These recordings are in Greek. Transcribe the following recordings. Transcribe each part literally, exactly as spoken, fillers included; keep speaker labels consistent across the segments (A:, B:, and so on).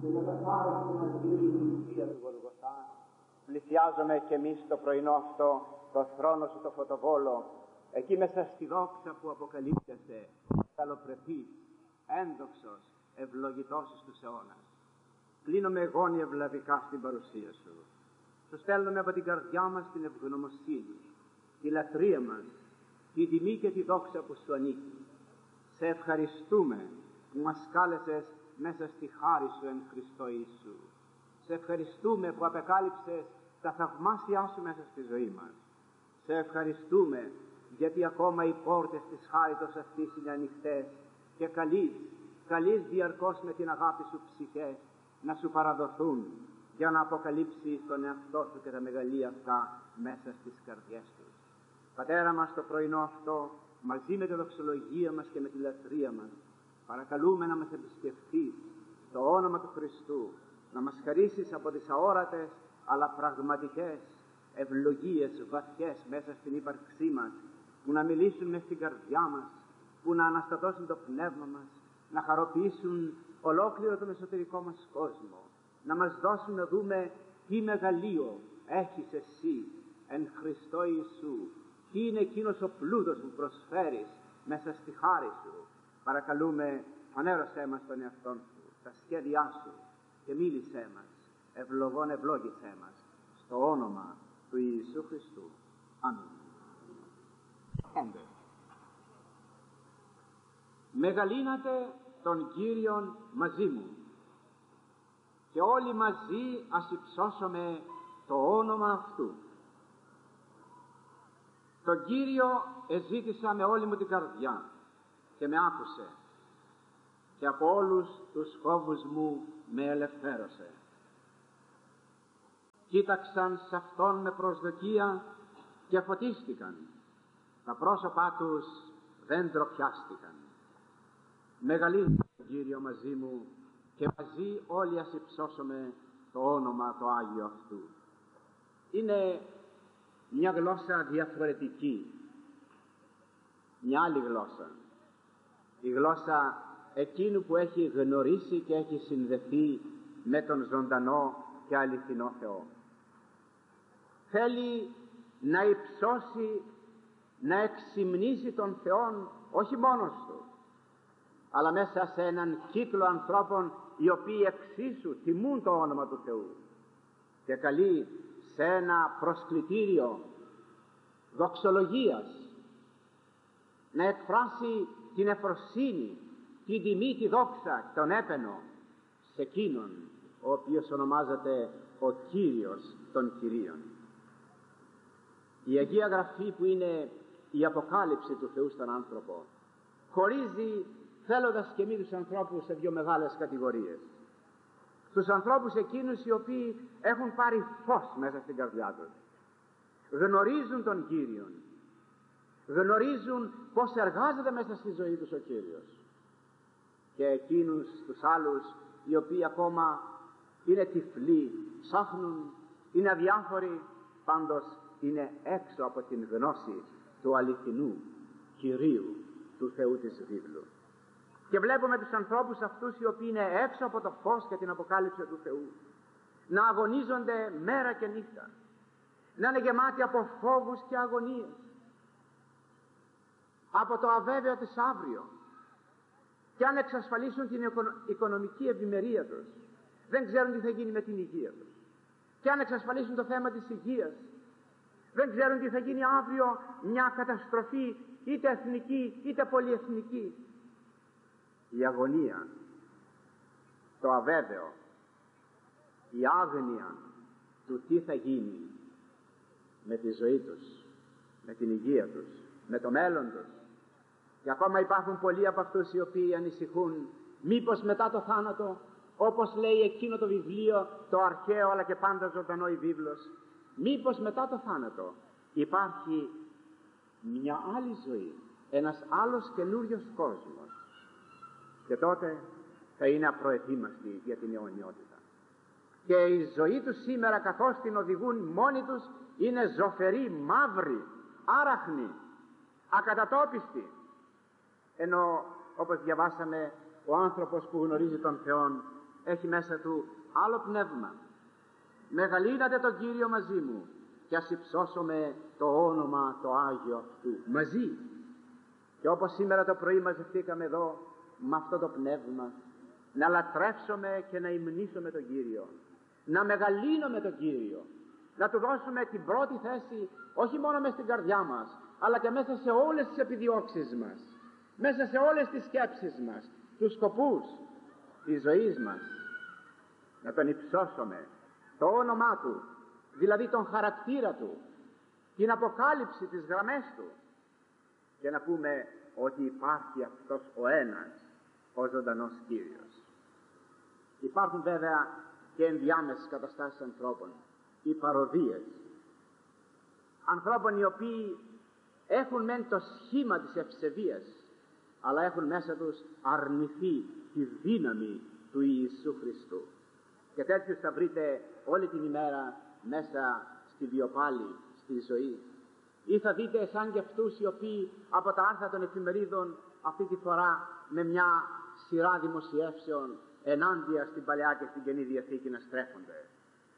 A: και με τα χάρη που μας δίνει η θυσία του Γολγοθά, πλησιάζομαι και εμείς στο πρωινό αυτό, το θρόνο σου το φωτοβόλο, εκεί μέσα στη δόξα που αποκαλύπτεσαι, καλοπρεπής, ένδοξος, ευλογητός στους αιώνας. Κλείνομαι εγώνια ευλαβικά στην παρουσία σου. Σου στέλνουμε από την καρδιά μας την ευγνωμοσύνη, τη λατρεία μας, τη τιμή και τη δόξα που σου ανήκει. Σε ευχαριστούμε που μας κάλεσες μέσα στη χάρη σου εν Χριστώ Ιησού. Σε ευχαριστούμε που απεκάλυψες τα θαυμάσια σου μέσα στη ζωή μας. Σε ευχαριστούμε γιατί ακόμα οι πόρτες της χάριτος αυτής είναι ανοιχτές και καλείς, καλείς διαρκώς με την αγάπη σου ψυχές να σου παραδοθούν για να αποκαλύψεις τον εαυτό σου και τα μεγαλεία αυτά μέσα στις καρδιές τους. Πατέρα μας, το πρωινό αυτό, μαζί με τη δοξολογία μας και με τη λατρεία μας, παρακαλούμε να μας επισκεφθείς στο όνομα του Χριστού, να μας χαρίσεις από τις αόρατες αλλά πραγματικές ευλογίες βαθιές μέσα στην ύπαρξή μας, που να μιλήσουν μες στην καρδιά μας, που να αναστατώσουν το πνεύμα μας, να χαροποιήσουν ολόκληρο τον εσωτερικό μας κόσμο, να μας δώσουν να δούμε τι μεγαλείο έχεις εσύ εν Χριστώ Ιησού, τι είναι εκείνος ο πλούτος που προσφέρεις μέσα στη χάρη σου. Παρακαλούμε, φανέρωσέ μας τον εαυτόν σου, τα σχέδιά σου και μίλησέ μας, ευλογών ευλόγησέ μας, στο όνομα του Ιησού Χριστού. Αμήν. Μεγαλύνατε τον Κύριον μαζί μου και όλοι μαζί ας υψώσουμε το όνομα αυτού. Τον Κύριο εζήτησα με όλη μου την καρδιά και με άκουσε και από όλους τους φόβους μου με ελευθέρωσε. Κοίταξαν σε Αυτόν με προσδοκία και φωτίστηκαν. Τα πρόσωπά τους δεν ντροπιάστηκαν. Μεγαλύνει τον Κύριο μαζί μου και μαζί όλοι ας υψώσουμε το όνομα το Άγιο αυτού. Είναι μια γλώσσα διαφορετική, μια άλλη γλώσσα, η γλώσσα εκείνου που έχει γνωρίσει και έχει συνδεθεί με τον ζωντανό και αληθινό Θεό. Θέλει να υψώσει, να εξυμνήσει τον Θεόν όχι μόνος του, αλλά μέσα σε έναν κύκλο ανθρώπων οι οποίοι εξίσου τιμούν το όνομα του Θεού, και καλεί σε ένα προσκλητήριο δοξολογίας να εκφράσει την εφροσύνη, την τιμή, τη δόξα, τον έπαινο σε εκείνον ο οποίος ονομάζεται ο Κύριος των Κυρίων. Η Αγία Γραφή, που είναι η αποκάλυψη του Θεού στον άνθρωπο, χωρίζει θέλοντας και μη τους ανθρώπους σε δύο μεγάλες κατηγορίες. Τους ανθρώπους εκείνους οι οποίοι έχουν πάρει φως μέσα στην καρδιά τους, γνωρίζουν τον Κύριον, γνωρίζουν πως εργάζεται μέσα στη ζωή τους ο Κύριος, και εκείνους τους άλλους οι οποίοι ακόμα είναι τυφλοί, ψάχνουν, είναι αδιάφοροι, πάντως είναι έξω από την γνώση του αληθινού Κυρίου, του Θεού της Βίβλου. Και βλέπουμε τους ανθρώπους αυτούς οι οποίοι είναι έξω από το φως και την αποκάλυψη του Θεού να αγωνίζονται μέρα και νύχτα, να είναι γεμάτοι από φόβους και αγωνίες, από το αβέβαιο της αύριο, και αν εξασφαλίσουν την οικονομική ευημερία τους δεν ξέρουν τι θα γίνει με την υγεία τους, και αν εξασφαλίσουν το θέμα της υγείας δεν ξέρουν τι θα γίνει αύριο, μια καταστροφή είτε εθνική είτε πολυεθνική. Η αγωνία, το αβέβαιο, η άγνοια του τι θα γίνει με τη ζωή τους, με την υγεία τους, με το μέλλον τους. Και ακόμα υπάρχουν πολλοί από αυτούς οι οποίοι ανησυχούν μήπως μετά το θάνατο, όπως λέει εκείνο το βιβλίο, το αρχαίο αλλά και πάντα ζωντανό η βίβλος, μήπως μετά το θάνατο υπάρχει μια άλλη ζωή, ένας άλλος καινούριος κόσμος, και τότε θα είναι απροετοίμαστοι για την αιωνιότητα. Και η ζωή τους σήμερα, καθώς την οδηγούν μόνοι τους, είναι ζωφερή, μαύρη, άραχνη, ακατατόπιστη. Ενώ, όπως διαβάσαμε, ο άνθρωπος που γνωρίζει τον Θεόν έχει μέσα του άλλο πνεύμα. Μεγαλύνατε τον Κύριο μαζί μου και ας υψώσουμε το όνομα το Άγιο αυτού μαζί. Και όπως σήμερα το πρωί μαζευτήκαμε εδώ με αυτό το πνεύμα, να λατρεύσουμε και να υμνήσουμε τον Κύριο, να μεγαλύνουμε τον Κύριο, να του δώσουμε την πρώτη θέση όχι μόνο μες στην καρδιά μας, αλλά και μέσα σε όλες τις επιδιώξεις μας, μέσα σε όλες τις σκέψεις μας, τους σκοπούς της ζωής μας. Να τον υψώσουμε, το όνομά του, δηλαδή τον χαρακτήρα του, την αποκάλυψη της γραμμές του, και να πούμε ότι υπάρχει αυτός ο ένας, ο ζωντανός Κύριος. Υπάρχουν βέβαια και ενδιάμεσες καταστάσεις ανθρώπων, οι παροδίες ανθρώπων οι οποίοι έχουν μεν το σχήμα της ευσεβίας, αλλά έχουν μέσα τους αρνηθεί τη δύναμη του Ιησού Χριστού. Και τέτοιους θα βρείτε όλη την ημέρα μέσα στη βιοπάλη, στη ζωή. Ή θα δείτε σαν και αυτούς οι οποίοι από τα άρθρα των εφημερίδων αυτή τη φορά με μια σειρά δημοσιεύσεων ενάντια στην Παλαιά και στην Καινή Διαθήκη να στρέφονται.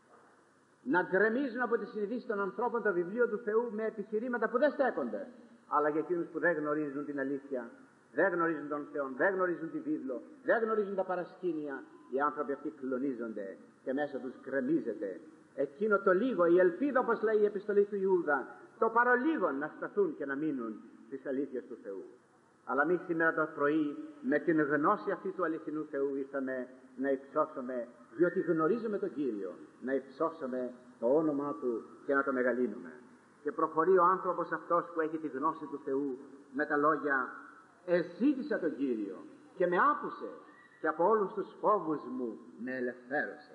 A: Να γκρεμίζουν από τη συνειδήση των ανθρώπων το βιβλίο του Θεού με επιχειρήματα που δεν στέκονται, αλλά για εκείνους που δεν γνωρίζουν την αλήθεια, δεν γνωρίζουν τον Θεό, δεν γνωρίζουν τη βίβλο, δεν γνωρίζουν τα παρασκήνια, οι άνθρωποι αυτοί κλονίζονται και μέσα τους γκρεμίζεται εκείνο το λίγο, η ελπίδα, όπως λέει η επιστολή του Ιούδα, το παρολίγο να σταθούν και να μείνουν στις αλήθειες του Θεού. Αλλά εμείς σήμερα το πρωί με την γνώση αυτή του αληθινού Θεού ήρθαμε να υψώσουμε, διότι γνωρίζουμε τον Κύριο, να υψώσουμε το όνομά Του και να το μεγαλύνουμε. Και προχωρεί ο άνθρωπος αυτός που έχει τη γνώση του Θεού με τα λόγια «Εζήτησα τον Κύριο και με άκουσε και από όλους τους φόβους μου με ελευθέρωσε».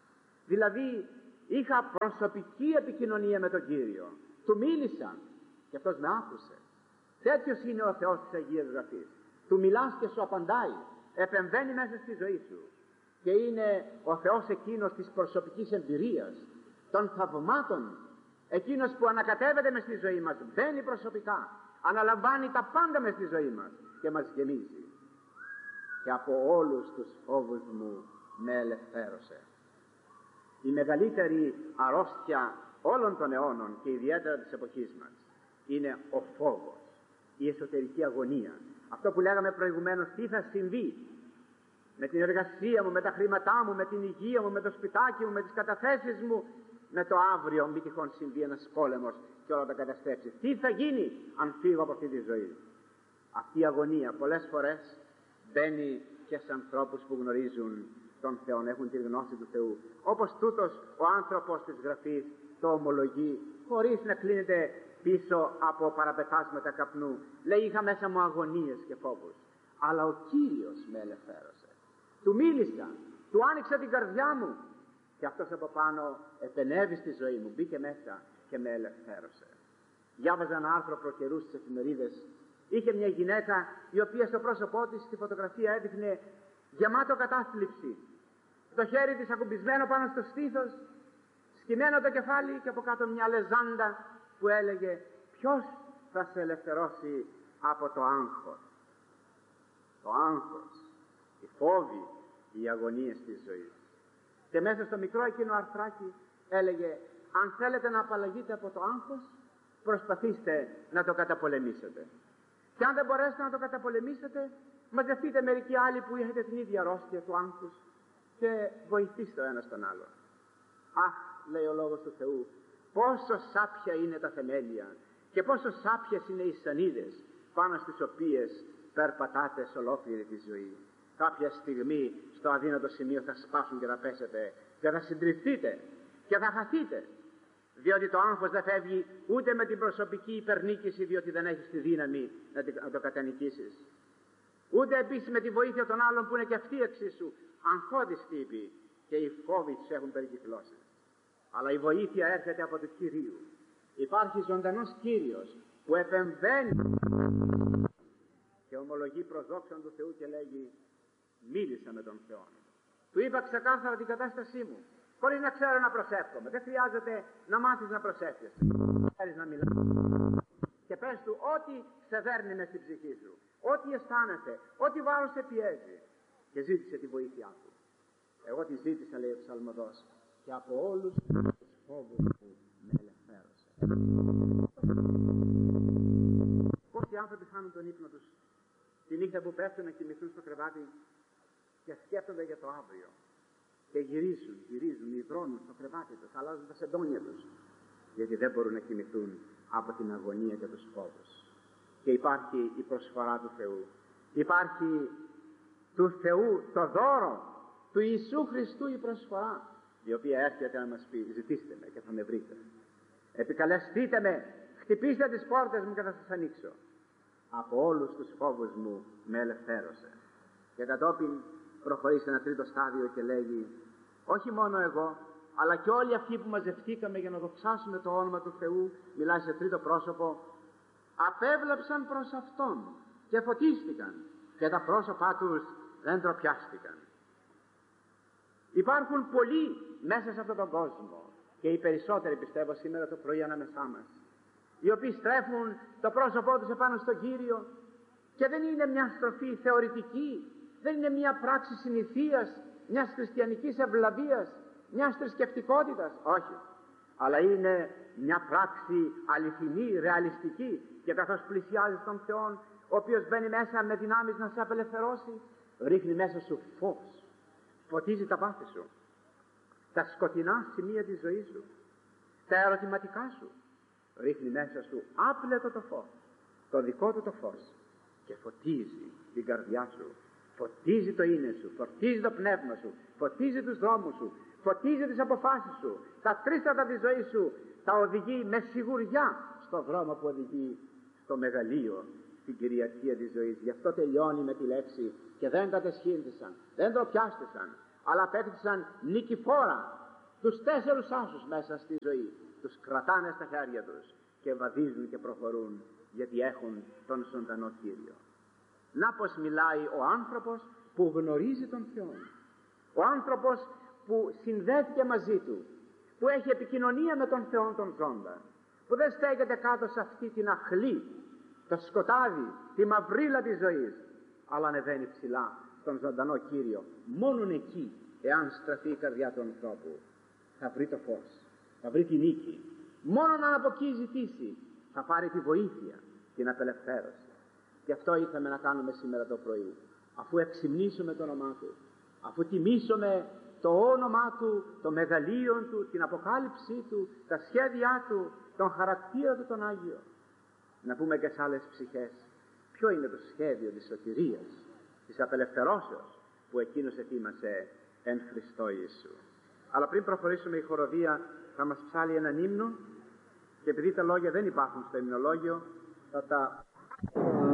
A: Δηλαδή είχα προσωπική επικοινωνία με τον Κύριο, Του μίλησα και αυτός με άκουσε. Τέτοιος είναι ο Θεός της Αγίας Γραφής. Του μιλάς και σου απαντάει, επεμβαίνει μέσα στη ζωή σου. Και είναι ο Θεός εκείνος της προσωπικής εμπειρίας, των θαυμάτων, εκείνος που ανακατεύεται μες στη ζωή μας, μπαίνει προσωπικά, αναλαμβάνει τα πάντα μες στη ζωή μας και μας γεμίζει. Και από όλους τους φόβους μου με ελευθέρωσε. Η μεγαλύτερη αρρώστια όλων των αιώνων και ιδιαίτερα της εποχής μας είναι ο φόβος, η εσωτερική αγωνία. Αυτό που λέγαμε προηγουμένως, τι θα συμβεί με την εργασία μου, με τα χρήματά μου, με την υγεία μου, με το σπιτάκι μου, με τις καταθέσεις μου, με το αύριο, μη τυχόν συμβεί ένας πόλεμος και όλα τα καταστρέψει. Τι θα γίνει αν φύγω από αυτή τη ζωή? Αυτή η αγωνία πολλές φορές μπαίνει και σε ανθρώπους που γνωρίζουν τον Θεό, έχουν τη γνώση του Θεού. Όπως τούτος ο άνθρωπος της Γραφής το ομολογεί, χωρίς να κλείνεται πίσω από παραπετάσματα καπνού. Λέει, είχα μέσα μου αγωνίες και φόβους, αλλά ο Κύριος με ελευθέρωσε. Του μίλησα, του άνοιξα την καρδιά μου και αυτός από πάνω επενέβη στη ζωή μου, μπήκε μέσα και με ελευθέρωσε. Διάβαζα ένα άρθρο προκαιρού στις εφημερίδες. Είχε μια γυναίκα η οποία στο πρόσωπό της στη φωτογραφία έδειχνε γεμάτο κατάθλιψη, το χέρι της ακουμπισμένο πάνω στο στήθος, σκυμμένο το κεφάλι και από κάτω μια λεζάντα που έλεγε «Ποιος θα σε ελευθερώσει από το άγχος?» Το άγχος, οι φόβοι, οι αγωνίες της ζωής. Και μέσα στο μικρό εκείνο αρθράκι έλεγε, αν θέλετε να απαλλαγείτε από το άγχος, προσπαθήστε να το καταπολεμήσετε. Και αν δεν μπορέσετε να το καταπολεμήσετε, μαζευτείτε μερικοί άλλοι που έχετε την ίδια αρρώστια του άγχους και βοηθήστε ο ένας τον άλλον. Αχ, λέει ο Λόγος του Θεού, πόσο σάπια είναι τα θεμέλια και πόσο σάπιες είναι οι σανίδες πάνω στις οποίες περπατάτε σε ολόκληρη τη ζωή. Κάποια στιγμή στο αδύνατο σημείο θα σπάσουν και θα πέσετε και θα συντριφθείτε και θα χαθείτε, διότι το άγχος δεν φεύγει ούτε με την προσωπική υπερνίκηση, διότι δεν έχεις τη δύναμη να το κατανικήσεις, ούτε επίσης με τη βοήθεια των άλλων που είναι και αυτοί εξίσου αγχώδεις τύποι και οι φόβοι τους έχουν περικυκλώσει. Αλλά η βοήθεια έρχεται από του Κυρίου. Υπάρχει ζωντανός Κύριος που επεμβαίνει και ομολογεί προς δόξαν του Θεού και λέγει, μίλησα με τον Θεό. Του είπα ξεκάθαρα την κατάστασή μου, χωρίς να ξέρω να προσεύχομαι. Δεν χρειάζεται να μάθεις να προσεύχεσαι. Θέλεις να μιλάς και πες του ό,τι σε δέρνει μες στην ψυχή σου, ό,τι αισθάνεσαι, ό,τι βάρος σε πιέζει, και ζήτησε τη βοήθειά του. Εγώ τη ζήτησα, λέει ο ψαλμοδός, και από όλους τους φόβους που με ελευθέρωσε. Πόσοι άνθρωποι χάνουν τον ύπνο τους τη νύχτα που πέφτουν να κοιμηθούν στο κρεβάτι και σκέφτονται για το αύριο. Και γυρίζουν, γυρίζουν, υδρώνουν στο κρεβάτι τους, αλλάζουν τα σεντόνια τους, γιατί δεν μπορούν να κοιμηθούν από την αγωνία και τους φόβους. Και υπάρχει η προσφορά του Θεού. Υπάρχει του Θεού το δώρο του Ιησού Χριστού η προσφορά, η οποία έρχεται να μας πει: ζητήστε με και θα με βρείτε. Επικαλεστείτε με, χτυπήστε τις πόρτες μου και θα σας ανοίξω. Από όλους τους φόβους μου με ελευθέρωσε. Και κατόπιν προχωρεί σε ένα τρίτο στάδιο και λέγει: όχι μόνο εγώ, αλλά και όλοι αυτοί που μαζευτήκαμε για να δοξάσουμε το όνομα του Θεού, μιλάει σε τρίτο πρόσωπο, απέβλεψαν προς Αυτόν και φωτίστηκαν και τα πρόσωπά τους δεν τροπιάστηκαν. Υπάρχουν πολλοί μέσα σε αυτόν τον κόσμο, και οι περισσότεροι πιστεύω σήμερα το πρωί ανάμεσά μας, οι οποίοι στρέφουν το πρόσωπό τους επάνω στον Κύριο, και δεν είναι μια στροφή θεωρητική, δεν είναι μια πράξη συνηθείας, μιας χριστιανικής ευλαβίας, μιας θρησκευτικότητας, όχι, αλλά είναι μια πράξη αληθινή, ρεαλιστική, και καθώς πλησιάζεις τον Θεό, ο οποίος μπαίνει μέσα με δυνάμεις να σε απελευθερώσει, ρίχνει μέσα σου φως, φωτίζει τα πάθη σου, τα σκοτεινά σημεία της ζωής σου, τα ερωτηματικά σου, ρίχνει μέσα σου άπλετο το φως, το δικό του το φως, και φωτίζει την καρδιά σου, φωτίζει το είναι σου, φωτίζει το πνεύμα σου, φωτίζει τους δρόμους σου, φωτίζει τις αποφάσεις σου, τα τρίστατα της ζωής σου, τα οδηγεί με σιγουριά στο δρόμο που οδηγεί στο μεγαλείο, την κυριαρχία της ζωής. Γι' αυτό τελειώνει με τη λέξη: και δεν κατεσχύνθησαν, δεν τροπιάστησαν, αλλά απέκτησαν νικηφόρα τους τέσσερους άσους μέσα στη ζωή. Τους κρατάνε στα χέρια τους και βαδίζουν και προχωρούν, γιατί έχουν τον ζωντανό Κύριο. Να πως μιλάει ο άνθρωπος που γνωρίζει τον Θεό, ο άνθρωπος που συνδέθηκε μαζί Του, που έχει επικοινωνία με τον Θεό τον ζώντα, που δεν στέκεται κάτω σε αυτή την αχλή, το σκοτάδι, τη μαυρίλα της ζωής, αλλά ανεβαίνει ψηλά στον ζωντανό Κύριο. Μόνον εκεί, εάν στραφεί η καρδιά του ανθρώπου, θα βρει το φως, θα βρει τη νίκη. Μόνον αν από εκεί ζητήσει, θα πάρει τη βοήθεια, την απελευθέρωση. Γι' αυτό ήρθαμε να κάνουμε σήμερα το πρωί, αφού εξυμνήσουμε το όνομά Του, αφού τιμήσουμε το όνομά Του, το μεγαλείο Του, την αποκάλυψή Του, τα σχέδιά Του, τον χαρακτήρα Του τον Άγιο, να πούμε και σε άλλες ψυχές ποιο είναι το σχέδιο της σωτηρίας, της απελευθερώσεως που Εκείνος ετοίμασε εν Χριστώ Ιησού. Αλλά πριν προχωρήσουμε, η χοροδία θα μας ψάλει έναν ύμνο, και επειδή τα λόγια δεν υπάρχουν στο υμνολόγιο, θα τα